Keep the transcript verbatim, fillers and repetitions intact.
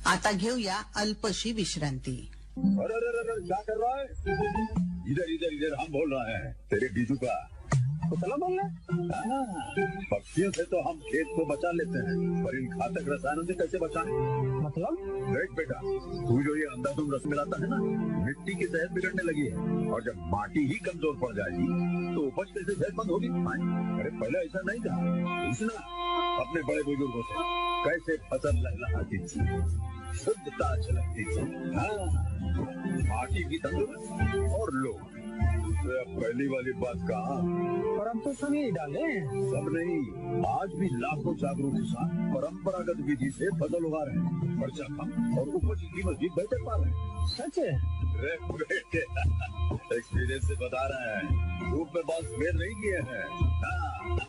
आता घेऊया अल्पशी विश्रांती। अरे अरे अरे क्या कर रहा है? इधर इधर इधर हम बोल रहे हैं तेरे बीजू का। तो चलो बोल रहे। पक्षियों से तो हम खेत को बचा लेते हैं, पर इन घातक रसायनों से कैसे बचाएं? मतलब? देख बेटा, तू जो ये अंधाधुंध रस मिलाता है ना, मिट्टी की सेहत बिगड़ने लगी है। और जब माटी ही कमजोर पड़ जाएगी तो उपज कैसे सेहतमंद होगी? अरे पहले ऐसा नहीं था। पूछना अपने बड़े बुजुर्गों से, कैसे फसल लहलहाती थी, शुद्धता झलकती थी। हाँ, माटी भी तंदुरुस्त और लोग। पहली वाली बात कहा, पर हम तो सब यही डाले। सब नहीं, आज भी लाखों जागरूक किसान परंपरागत विधि से फसल उगा रहे हैं। खर्चा कम और उपज की कीमत भी बेहतर पा रहे हैं। सच है? एक्सपीरियंस से बता रहे हैं, धूप में बाल सफेद नहीं किए हैं। हाँ।